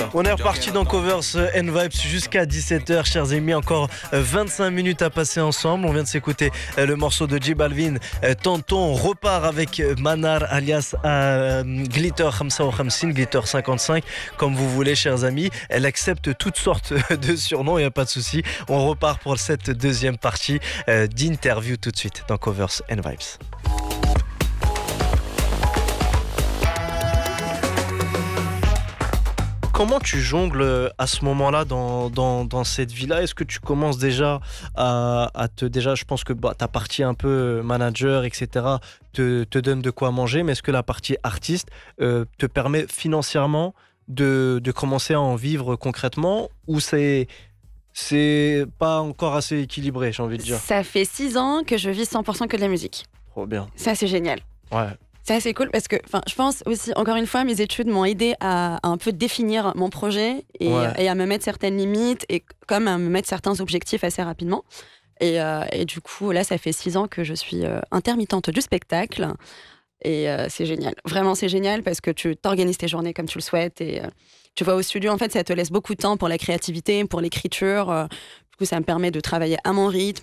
On est reparti dans Covers and Vibes jusqu'à 17h, chers amis. Encore 25 minutes à passer ensemble. On vient de s'écouter le morceau de J Balvin, Tonton. On repart avec Manar alias Glitter 55, Glitter 55, comme vous voulez, chers amis. Elle accepte toutes sortes de surnoms, il n'y a pas de souci. On repart pour cette deuxième partie d'interview tout de suite dans Covers and Vibes. Comment tu jongles à ce moment-là dans cette vie-là? Est-ce que tu commences déjà déjà, je pense que ta partie un peu manager, etc., te donne de quoi manger, mais est-ce que la partie artiste te permet financièrement de commencer à en vivre concrètement, ou c'est pas encore assez équilibré, j'ai envie de dire? Ça fait 6 ans que je vis 100% que de la musique. Trop bien. Ça, c'est génial. Ouais. C'est assez cool parce que je pense aussi, encore une fois, mes études m'ont aidé à un peu définir mon projet et à me mettre certaines limites et comme à me mettre certains objectifs assez rapidement. Et du coup, là, ça fait 6 ans que je suis intermittente du spectacle et c'est génial. Vraiment, c'est génial parce que tu t'organises tes journées comme tu le souhaites et tu vas au studio. En fait, ça te laisse beaucoup de temps pour la créativité, pour l'écriture. Du coup, ça me permet de travailler à mon rythme,